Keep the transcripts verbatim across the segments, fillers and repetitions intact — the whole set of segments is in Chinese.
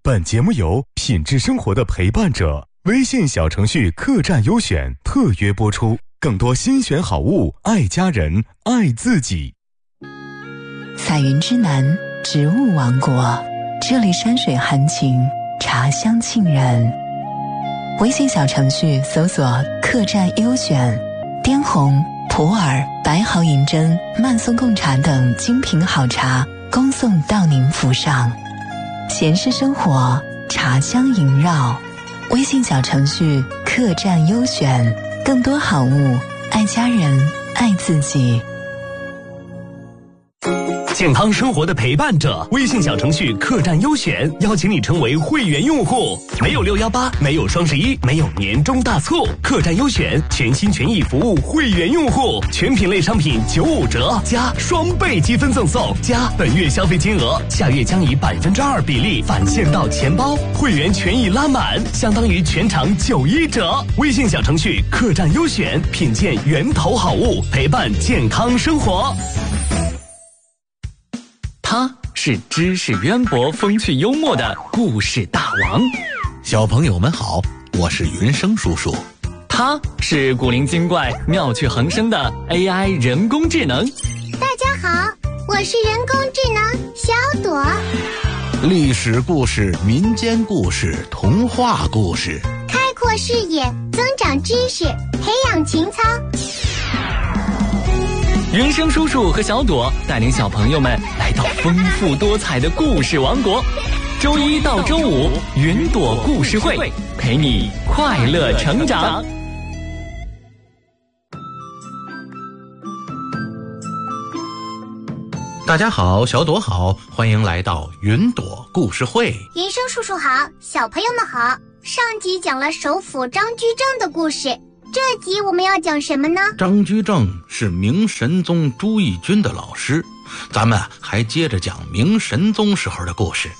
本节目由品质生活的陪伴者微信小程序客栈优选特约播出，更多新选好物，爱家人，爱自己。 彩云之南，植物王国，这里山水含情，茶香沁人。微信小程序搜索客栈优选，滇红、普洱、白毫银针、曼松贡茶等精品好茶恭送到您府上。闲适生活，茶香萦绕。微信小程序客栈优选，更多好物，爱家人，爱自己。 健康生活的陪伴者，微信小程序客栈优选邀请你成为会员用户，没有六一八，没有双十一，没有年终大促，客栈优选全心全意服务会员用户，全品类商品九五折加双倍积分赠送，加本月消费金额，下月将以百分之二比例返现到钱包，会员权益拉满，相当于全场九一折。微信小程序客栈优选，品鉴源头好物，陪伴健康生活。他是知识渊博、风趣幽默的故事大王。 小朋友们好，我是云生叔叔。 他是古灵精怪、妙趣横生的 A I 人工智能。 大家好，我是人工智能小朵。 历史故事、民间故事、童话故事， 开阔视野，增长知识，培养情操。 云生叔叔和小朵带领小朋友们来到丰富多彩的故事王国，周一到周五云朵故事会，陪你快乐成长。 大家好，小朵好，欢迎来到云朵故事会。 云生叔叔好，小朋友们好。上集讲了首辅张居正的故事，这集我们要讲什么呢？ 张居正是明神宗朱翊钧的老师，咱们还接着讲明神宗时候的故事。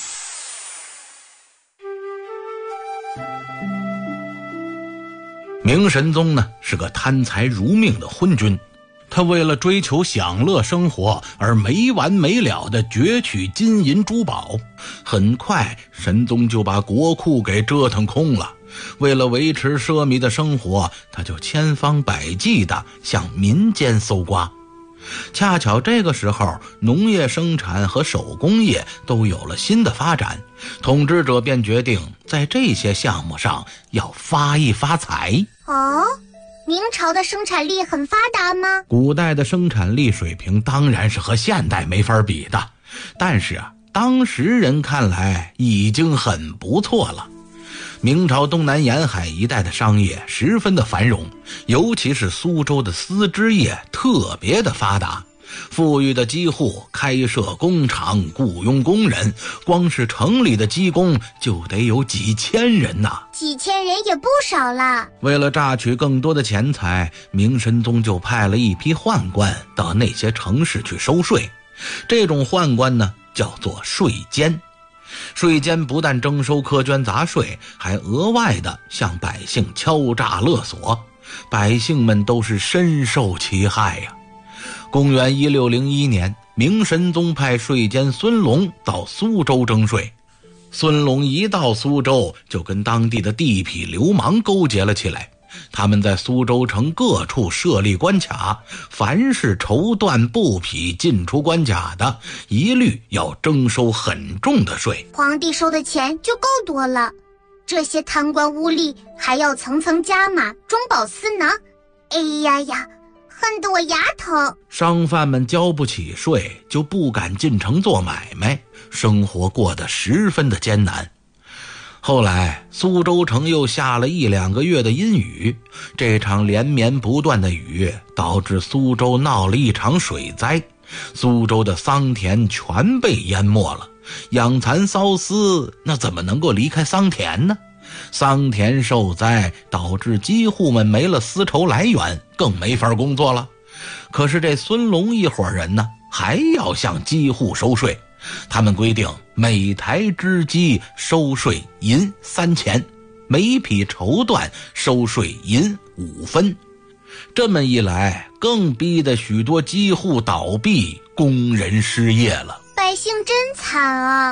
明神宗呢是个贪财如命的昏君，他为了追求享乐生活而没完没了地攫取金银珠宝，很快神宗就把国库给折腾空了。为了维持奢靡的生活，他就千方百计地向民间搜刮。恰巧这个时候，农业生产和手工业都有了新的发展，统治者便决定在这些项目上要发一发财。 哦，明朝的生产力很发达吗？ 古代的生产力水平当然是和现代没法比的，但是啊，当时人看来已经很不错了。明朝东南沿海一带的商业十分的繁荣，尤其是苏州的丝织业特别的发达。富裕的机户开设工厂，雇佣工人，光是城里的机工就得有几千人呐、啊、 几千人也不少了。 为了榨取更多的钱财，明神宗就派了一批宦官到那些城市去收税。这种宦官呢叫做税监。税监不但征收苛捐杂税，还额外的向百姓敲诈勒索，百姓们都是深受其害呀、啊。公元一六零一年，明神宗派税监孙龙到苏州征税。孙龙一到苏州，就跟当地的地痞流氓勾结了起来。他们在苏州城各处设立关卡，凡是绸缎布匹进出关卡的，一律要征收很重的税。 皇帝收的钱就够多了，这些贪官污吏还要层层加码，中饱私囊。哎呀呀，恨得我牙疼。 商贩们交不起税，就不敢进城做买卖，生活过得十分的艰难。后来苏州城又下了一两个月的阴雨，这场连绵不断的雨导致苏州闹了一场水灾，苏州的桑田全被淹没了。养蚕缫丝那怎么能够离开桑田呢？桑田受灾，导致机户们没了丝绸来源，更没法工作了。可是这孙龙一伙人呢，还要向机户收税。他们规定每台织机收税银三钱，每匹绸缎收税银五分。这么一来，更逼得许多机户倒闭，工人失业了。 百姓真惨啊！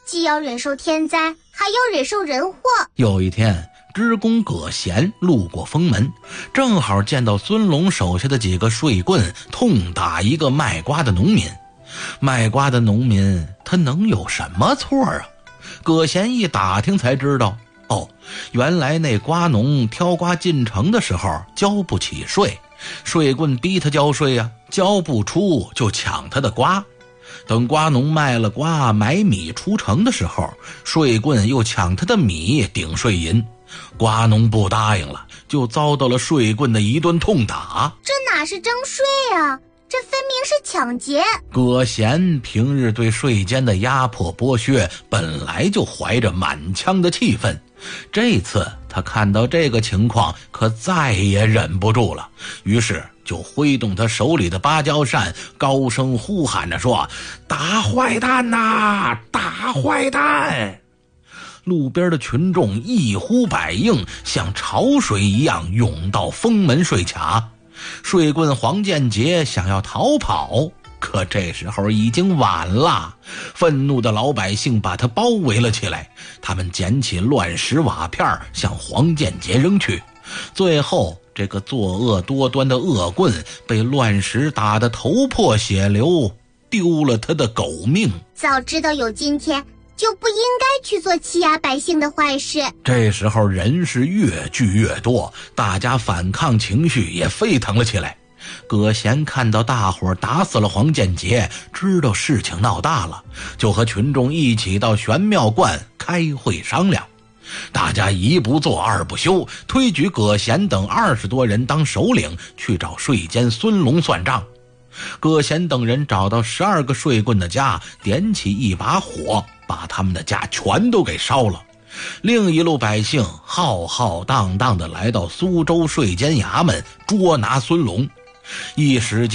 既要忍受天灾，还要忍受人祸。 有一天，知公葛贤路过封门，正好见到孙龙手下的几个税棍痛打一个卖瓜的农民。卖瓜的农民他能有什么错啊？葛贤一打听才知道，哦，原来那瓜农挑瓜进城的时候交不起税，税棍逼他交税啊，交不出就抢他的瓜。等瓜农卖了瓜买米出城的时候，税棍又抢他的米顶税银。瓜农不答应了，就遭到了税棍的一顿痛打。 这哪是征税啊，这分明是抢劫！ 葛贤平日对税监的压迫剥削本来就怀着满腔的气愤，这次他看到这个情况可再也忍不住了，于是就挥动他手里的芭蕉扇，高声呼喊着说：打坏蛋呐，打坏蛋！路边的群众一呼百应，像潮水一样涌到封门税卡。税棍黄建杰想要逃跑，可这时候已经晚了。愤怒的老百姓把他包围了起来，他们捡起乱石瓦片向黄建杰扔去。最后这个作恶多端的恶棍被乱石打得头破血流，丢了他的狗命。 早知道有今天，就不应该去做欺压百姓的坏事。 这时候人是越聚越多，大家反抗情绪也沸腾了起来。葛贤看到大伙打死了黄建杰，知道事情闹大了，就和群众一起到玄妙观开会商量。大家一不做二不休，推举葛贤等二十多人当首领，去找税监孙龙算账。葛贤等人找到十二个税棍的家，点起一把火，把他们的家全都给烧了。另一路百姓浩浩荡荡地来到苏州税监衙门捉拿孙龙，一时间